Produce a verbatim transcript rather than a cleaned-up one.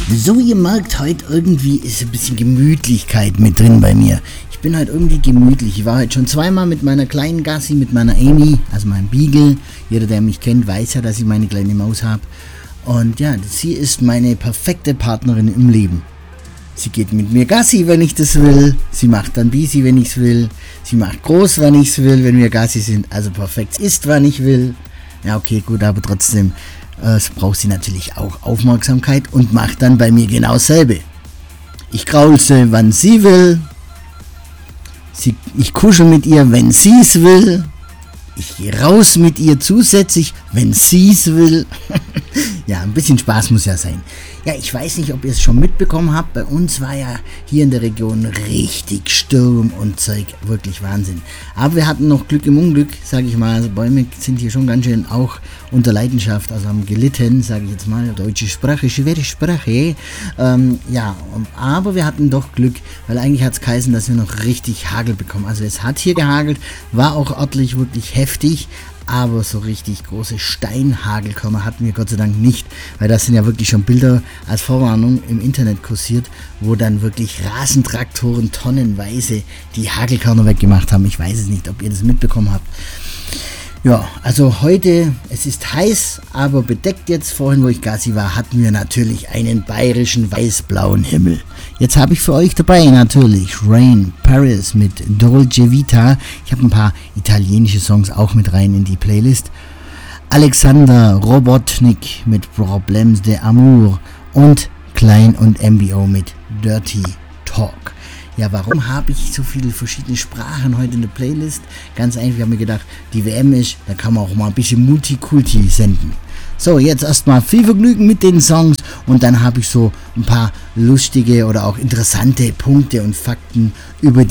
So, ihr merkt, heute irgendwie ist ein bisschen Gemütlichkeit mit drin bei mir. Ich bin halt irgendwie gemütlich. Ich war heute schon zweimal mit meiner kleinen Gassi, mit meiner Amy, also meinem Beagle. Jeder, der mich kennt, weiß ja, dass ich meine kleine Maus habe. Und ja, sie ist meine perfekte Partnerin im Leben. Sie geht mit mir Gassi, wenn ich das will. Sie macht dann Bisi, wenn ich es will. Sie macht groß, wenn ich es will, wenn wir Gassi sind. Also perfekt. Sie isst, wann ich will. Ja, okay, gut, aber trotzdem äh, braucht sie natürlich auch Aufmerksamkeit und macht dann bei mir genau dasselbe. Ich kraul sie, wann sie will. Sie, ich kuschel mit ihr, wenn sie es will. Ich gehe raus mit ihr zusätzlich, wenn sie es will. Ja, ein bisschen Spaß muss ja sein. Ja, ich weiß nicht, ob ihr es schon mitbekommen habt. Bei uns war ja hier in der Region richtig Sturm und Zeug. Wirklich Wahnsinn. Aber wir hatten noch Glück im Unglück, sage ich mal. Also Bäume sind hier schon ganz schön auch unter Leidenschaft, also haben gelitten, sage ich jetzt mal. Deutsche Sprache, schwere Sprache. Ähm, ja, aber wir hatten doch Glück, weil eigentlich hat es geheißen, dass wir noch richtig Hagel bekommen. Also es hat hier gehagelt, war auch örtlich wirklich heftig. Aber so richtig große Steinhagelkörner hatten wir Gott sei Dank nicht, weil das sind ja wirklich schon Bilder als Vorwarnung im Internet kursiert, wo dann wirklich Rasentraktoren tonnenweise die Hagelkörner weggemacht haben. Ich weiß es nicht, ob ihr das mitbekommen habt. Ja, also heute, es ist heiß, aber bedeckt jetzt. Vorhin, wo ich Gassi war, hatten wir natürlich einen bayerischen weiß-blauen Himmel. Jetzt habe ich für euch dabei natürlich Rain Paris mit Dolce Vita. Ich habe ein paar italienische Songs auch mit rein in die Playlist. Alexander Robotnik mit Problems de Amour und Klein und M B O mit Dirty Talk. Ja, warum habe ich so viele verschiedene Sprachen heute in der Playlist? Ganz einfach, ich habe mir gedacht, die W M ist, da kann man auch mal ein bisschen Multikulti senden. So, jetzt erstmal viel Vergnügen mit den Songs und dann habe ich so ein paar lustige oder auch interessante Punkte und Fakten über die